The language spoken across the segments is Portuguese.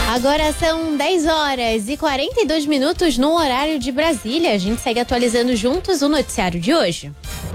Agora são 10h42 no horário de Brasília. A gente segue atualizando juntos o noticiário de hoje.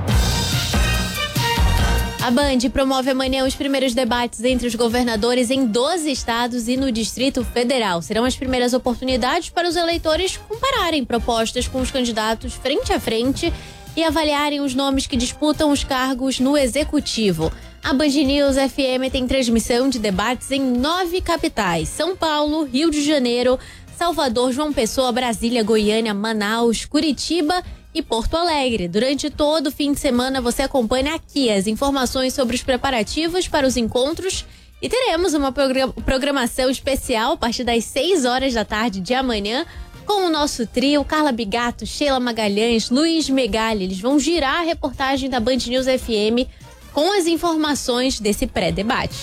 A Band promove amanhã os primeiros debates entre os governadores em 12 estados e no Distrito Federal. Serão as primeiras oportunidades para os eleitores compararem propostas com os candidatos frente a frente e avaliarem os nomes que disputam os cargos no Executivo. A Band News FM tem transmissão de debates em 9 capitais: São Paulo, Rio de Janeiro, Salvador, João Pessoa, Brasília, Goiânia, Manaus, Curitiba e Porto Alegre. Durante todo o fim de semana você acompanha aqui as informações sobre os preparativos para os encontros e teremos uma programação especial a partir das 6 horas da tarde de amanhã com o nosso trio, Carla Bigato, Sheila Magalhães, Luiz Megali. Eles vão girar a reportagem da Band News FM com as informações desse pré-debate.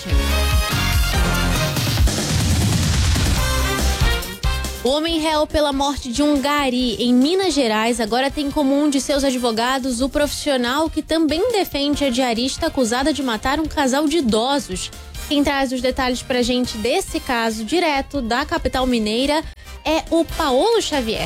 O homem réu pela morte de um gari em Minas Gerais agora tem como um de seus advogados o profissional que também defende a diarista acusada de matar um casal de idosos. Quem traz os detalhes pra gente desse caso direto da capital mineira é o Paulo Xavier.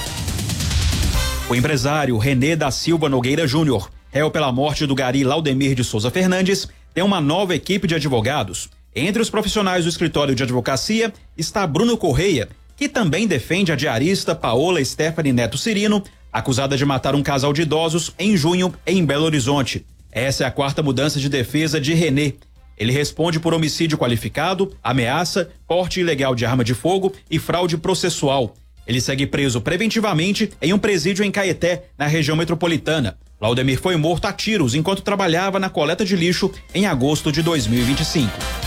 O empresário Renê da Silva Nogueira Júnior, réu pela morte do gari Laudemir de Souza Fernandes, tem uma nova equipe de advogados. Entre os profissionais do escritório de advocacia está Bruno Correia, que também defende a diarista Paola Stephanie Neto Cirino, acusada de matar um casal de idosos em junho em Belo Horizonte. Essa é a 4ª mudança de defesa de Renê. Ele responde por homicídio qualificado, ameaça, porte ilegal de arma de fogo e fraude processual. Ele segue preso preventivamente em um presídio em Caeté, na região metropolitana. Laudemir foi morto a tiros enquanto trabalhava na coleta de lixo em agosto de 2025.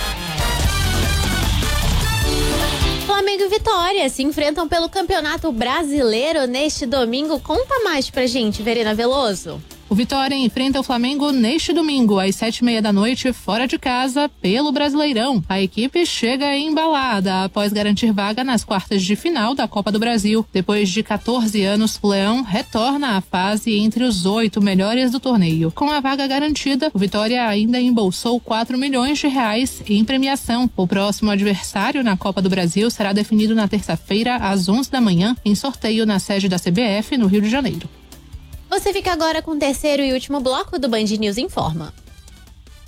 Flamengo e Vitória se enfrentam pelo Campeonato Brasileiro neste domingo. Conta mais pra gente, Verena Veloso. O Vitória enfrenta o Flamengo neste domingo, às 19h30, fora de casa, pelo Brasileirão. A equipe chega embalada após garantir vaga nas quartas de final da Copa do Brasil. Depois de 14 anos, o Leão retorna à fase entre os 8 melhores do torneio. Com a vaga garantida, o Vitória ainda embolsou R$4 milhões em premiação. O próximo adversário na Copa do Brasil será definido na terça-feira, às 11 da manhã, em sorteio na sede da CBF, no Rio de Janeiro. Você fica agora com o terceiro e último bloco do Band News Informa.